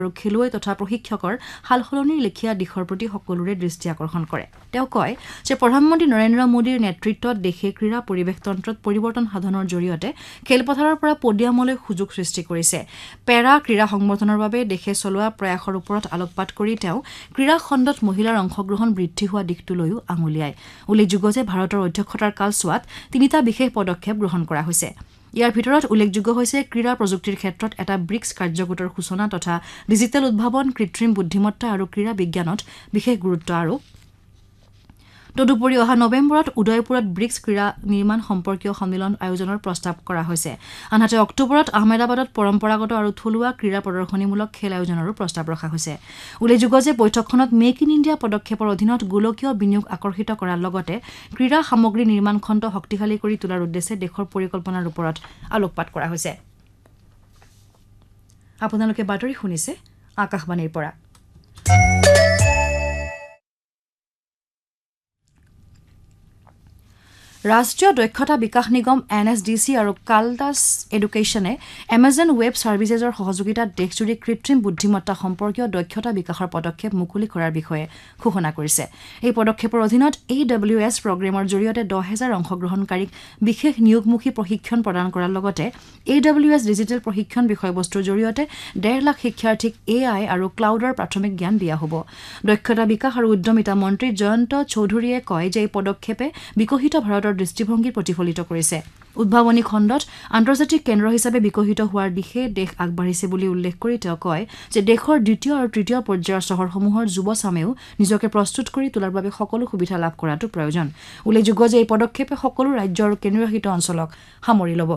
আৰু খেলুৱৈ তথা প্ৰশিক্ষকৰ হালসলনিৰ লেখীয়া দিশৰ প্ৰতি সকলোৰে দৃষ্টি আকৰ্ষণ কৰে তেওঁ কয় যে প্ৰধানমন্ত্ৰী নৰেন্দ্ৰ মোদীৰ নেতৃত্বত দেশে ক্ৰীড়া পৰিৱেশ তন্ত্ৰত পৰিৱৰ্তন সাধনৰ জৰিয়তে খেলপথাৰৰ পৰা পডিয়ামলৈ সুযোগ সৃষ্টি কৰিছে পেৰা ক্ৰীড়া সংবৰ্ধনৰ বাবে দেশে চলোৱা প্ৰয়াসৰ ওপৰত আলোকপাত কৰি তেওঁ ক্ৰীড়া খণ্ডত মহিলাৰ অংশগ্ৰহণ বৃদ্ধি হোৱা দিশটোলৈও আঙুলিয়ায় উল্লেখযোগ্য যে ভাৰতৰ অধ্যক্ষতাৰ কালছোৱাত তিনিটা বিশেষ পদক্ষেপ গ্ৰহণ কৰা হৈছে ইয়াৰ ভিতৰত উল্লেখযোগ্য হৈছে ক্ৰীড়া প্ৰযুক্তিৰ ক্ষেত্ৰত এটা ব্ৰিক্স কাৰ্যগোটৰ সূচনা তথা ডিজিটেল উদ্ভাৱন কৃত্ৰিম বুদ্ধিমত্তা আৰু ক্ৰীড়া বিজ্ঞানত বিশেষ গুৰুত্ব আৰু তদুপৰি অহা নৱেম্বৰত উদয়পুৰত ব্ৰিক্স ক্ৰীড়া নিৰ্মাণ সম্পৰ্কীয় সন্মিলন আয়োজনৰ প্ৰস্তাৱ কৰা হৈছে আনহাতে অক্টোবৰত আহমেদাবাদত পৰম্পৰাগত আৰু থলুৱা ক্ৰীড়া প্ৰদৰ্শনীমূলক খেল আয়োজনৰো প্ৰস্তাৱ ৰখা হৈছে উল্লেখযোগ্য যে বৈঠকখনত মেক ইন ইণ্ডিয়া পদক্ষেপৰ অধীনত গোলকীয় বিনিয়োগ আকৰ্ষিত কৰাৰ লগতে ক্ৰীড়া সামগ্ৰী নিৰ্মাণ খণ্ড শক্তিশালী কৰি তোলাৰ উদ্দেশ্যে দেশৰ পৰিকল্পনাৰ ওপৰত আলোকপাত কৰা হৈছে আপোনালোকে বাতৰি শুনিছে আকাশবাণীৰ পৰা ৰাষ্ট্ৰীয় দক্ষতা বিকাশ নিগম NSDC আৰু কালদাস এডুকেশ্যনে এমাজন ৱেব ছাৰ্ভিচেছৰ সহযোগিতাত দেশজুৰি কৃত্ৰিম বুদ্ধিমত্তা সম্পৰ্কীয় দক্ষতা বিকাশৰ পদক্ষেপ মুকলি কৰাৰ বিষয়ে ঘোষণা কৰিছে এই পদক্ষেপৰ অধীনত AWS প্ৰগ্ৰেমৰ জৰিয়তে 10,000 অংশগ্ৰহণকাৰীক বিশেষ নিয়োগমুখী প্ৰশিক্ষণ প্ৰদান কৰাৰ লগতে AWS ডিজিটেল প্ৰশিক্ষণ বিষয়বস্তুৰ জৰিয়তে 1.5 লাখ শিক্ষাৰ্থীক AI আৰু ক্লাউডৰ প্ৰাথমিক জ্ঞান দিয়া হ'ব দক্ষতা বিকাশ আৰু উদ্যমিতা মন্ত্ৰী জয়ন্ত চৌধুৰীয়ে কয় যে এই পদক্ষেপে বিকশিত ভাৰতৰ দৃষ্টিভংগী প্ৰতিফলিত কৰিছে উদ্ভাৱনী খণ্ডত আন্তৰ্জাতিক কেন্দ্ৰ হিচাপে বিকশিত হোৱাৰ দিশে দেশ আগবাঢ়িছে বুলি উল্লেখ কৰি তেওঁ কয় যে দেশৰ দ্বিতীয় আৰু তৃতীয় পৰ্যায়ৰ চহৰসমূহৰ যুৱচামেও নিজকে প্ৰস্তুত কৰি তোলাৰ বাবে সকলো সুবিধা লাভ কৰাটো প্ৰয়োজন উল্লেখযোগ্য যে এই পদক্ষেপে সকলো ৰাজ্য আৰু কেন্দ্ৰীয়শাসিত অঞ্চলক সামৰি ল'ব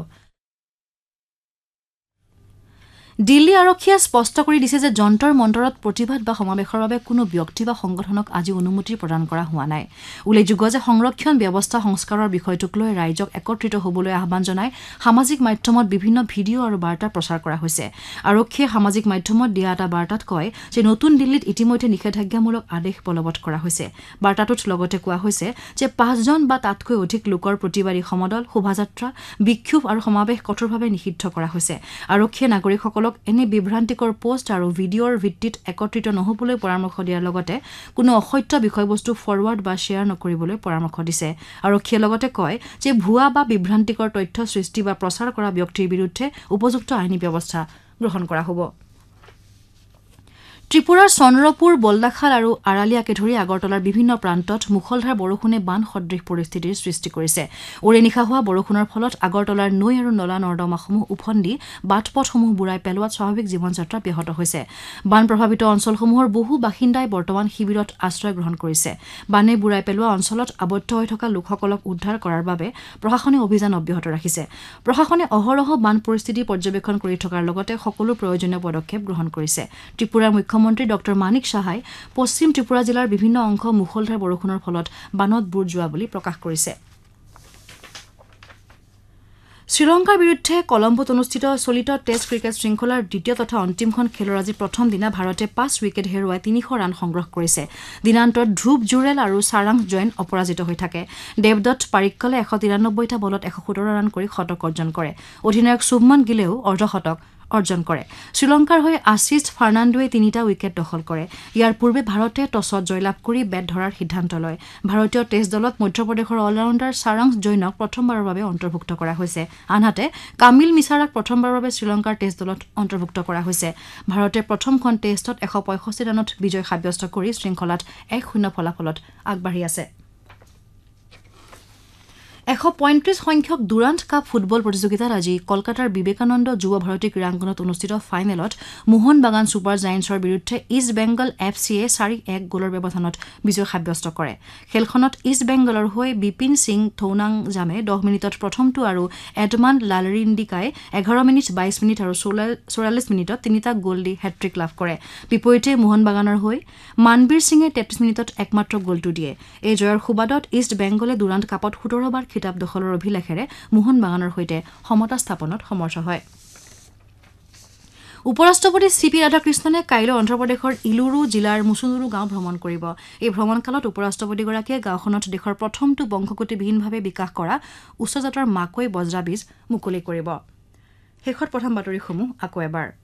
দিল্লী আৰক্ষীয়ে স্পষ্ট কৰি দিছে যে যন্তৰ মন্তৰত প্ৰতিবাদ বা সমাৱেশৰ বাবে কোনো ব্যক্তি বা সংগঠনক আজি অনুমতি প্ৰদান কৰা হোৱা নাই উল্লেখযোগ্য যে সংৰক্ষণ ব্যৱস্থা সংস্কাৰৰ বিষয়টোক লৈ ৰাইজক একত্ৰিত হ'বলৈ আহ্বান জনাই সামাজিক মাধ্যমত বিভিন্ন ভিডিঅ' আৰু বাৰ্তা প্ৰচাৰ কৰা হৈছে আৰক্ষীয়ে সামাজিক মাধ্যমত দিয়া এটা বাৰ্তাত কয় যে নতুন দিল্লীত ইতিমধ্যে নিষেধাজ্ঞামূলক আদেশ বলবৎ কৰা হৈছে বাৰ্তাটোত লগতে কোৱা হৈছে যে 5 জন বা তাতকৈ অধিক লোকৰ প্ৰতিবাদী সমদল শোভাযাত্ৰা বিক্ষোভ আৰু সমাৱেশ কঠোৰভাৱে নিষিদ্ধ কৰা হৈছে আৰক্ষীয়ে নাগৰিকসকলক এনে বিভ্ৰান্তিকৰ পোষ্ট আৰু ভিডিঅ'ৰ ভিত্তিত একত্ৰিত নহবলৈ পৰামৰ্শ দিয়াৰ লগতে কোনো অসত্য বিষয়বস্তু ফৰৱাৰ্ড বা শ্বেয়াৰ নকৰিবলৈ পৰামৰ্শ দিছে আৰক্ষীয়ে লগতে কয় যে ভুৱা বা বিভ্ৰান্তিকৰ তথ্য সৃষ্টি বা প্ৰচাৰ কৰা ব্যক্তিৰ বিৰুদ্ধে উপযুক্ত আইনী ব্যৱস্থা গ্ৰহণ কৰা হ'ব ত্ৰিপুৰাৰ চন্দ্ৰপুৰ বলদাখাল আৰু আৰালিয়াকে ধৰি আগৰতলাৰ বিভিন্ন প্ৰান্তত মুখলধাৰ বৰষুণে বান সদৃশ পৰিস্থিতিৰ সৃষ্টি কৰিছে ওৰে নিশা হোৱা বৰষুণৰ ফলত আগৰতলাৰ নৈ আৰু নলা নৰ্দমাসমূহ উফন্দি বাটপথসমূহ বুৰাই পেলোৱাত স্বাভাৱিক জীৱনযাত্ৰা ব্যাহত হৈছে বান প্ৰভাৱিত অঞ্চলসমূহৰ বহু বাসিন্দাই বৰ্তমান শিবিৰত আশ্ৰয় গ্ৰহণ কৰিছে বানে বুৰাই পেলোৱা অঞ্চলত আবদ্ধ হৈ থকা লোকসকলক উদ্ধাৰ কৰাৰ বাবে প্ৰশাসনে অভিযান অব্যাহত ৰাখিছে প্ৰশাসনে অহৰহ বান পৰিস্থিতি পৰ্যবেক্ষণ কৰি থকাৰ লগতে সকলো প্ৰয়োজনীয় পদক্ষেপ গ্ৰহণ কৰিছে ত্ৰিপুৰাৰ মুখ্যমন্ত্ৰী ডক্টৰ মানিক সাহাই পশ্চিম ত্ৰিপুৰা জিলাৰ বিভিন্ন অংশ মুখলধাৰ বৰষুণৰ ফলত বানত বুৰ যোৱা বুলি প্ৰকাশ কৰিছে শ্ৰীলংকাৰ বিৰুদ্ধে কলম্বোত অনুষ্ঠিত চলিত টেষ্ট ক্ৰিকেট শৃংখলাৰ দ্বিতীয় তথা অন্তিমখন খেলৰ আজি প্ৰথম দিনা ভাৰতে 5 উইকেট হেৰুৱাই 300 ৰান সংগ্ৰহ কৰিছে দিনান্তত ধ্ৰুৱ জুৰেল আৰু সাৰাংশ জৈন অপৰাজিত হৈ থাকে দেৱদত্ত পাৰিক্কলে 193টা বলত 117 ৰান কৰি শতক অৰ্জন কৰে অধিনায়ক শুভমন গিলেও অৰ্ধশতক অৰ্জন কৰে শ্ৰীলংকাৰ হৈ আশিষ ফাৰ্নাণ্ডোৱে 3টা উইকেট দখল কৰে ইয়াৰ পূৰ্বে ভাৰতে টছত জয়লাভ কৰি বেট ধৰাৰ সিদ্ধান্ত লয় ভাৰতীয় টেষ্ট দলত মধ্যপ্ৰদেশৰ অলৰাউণ্ডাৰ সাৰাংশ জৈনক প্ৰথমবাৰৰ বাবে অন্তৰ্ভুক্ত কৰা হৈছে আনহাতে কামিল মিছাৰাক প্ৰথমবাৰৰ বাবে শ্ৰীলংকাৰ টেষ্ট দলত অন্তৰ্ভুক্ত কৰা হৈছে ভাৰতে প্ৰথমখন টেষ্টত 165 ৰানত বিজয় সাব্যস্ত কৰি শৃংখলাত 1-0 ফলাফলত আগবাঢ়ি আছে 135 সংখ্যক দুৰান্ত কাপ ফুটবল প্ৰতিযোগিতাত আজি কলকাতাৰ বিবেকানন্দ যুৱ ভাৰতী ক্ৰীড়াংগনত অনুষ্ঠিত ফাইনেলত মোহন বাগান ছুপাৰ জায়েন্টছৰ বিৰুদ্ধে ইষ্ট বেংগল FCয়ে 4-1 গলৰ ব্যৱধানত বিজয় সাব্যস্ত কৰে খেলখনত ইষ্ট বেংগলৰ হৈ বিপিন সিং থৌনাংজামে 10 মিনিটত প্ৰথমটো আৰু এডমান লালৰিণ্ডিকাই 11 মিনিট 22 মিনিট আৰু 44 মিনিটত তিনিটা গ'ল দি হেট্ৰিক লাভ কৰে বিপৰীতে মোহন বাগানৰ হৈ মানবীৰ সিঙে 33 মিনিটত একমাত্ৰ গ'লটো দিয়ে এই জয়ৰ সুবাদত ইষ্ট বেংগলে দুৰান্ত কাপত 17 বাৰ খিতাপ দখলৰ অভিলেখেৰে মোহন বাগানৰ সৈতে সমতা স্থাপনত সমৰ্থ হয় উপৰাষ্ট্ৰপতি CP ৰাধাকৃষ্ণনে কাইলৈ অন্ধ্ৰপ্ৰদেশৰ ইলুৰু জিলাৰ মুছুনুৰু গাঁও ভ্ৰমণ কৰিব এই ভ্ৰমণকালত উপৰাষ্ট্ৰপতিগৰাকীয়ে গাঁওখনত দেশৰ প্ৰথমটো বংশগতিবিহীনভাৱে বিকাশ কৰা উচ্চজাতৰ মাকৈ বজ্ৰা বীজ মুকলি কৰিব শেষত প্ৰথম বাতৰিসমূহ আকৌ এবাৰ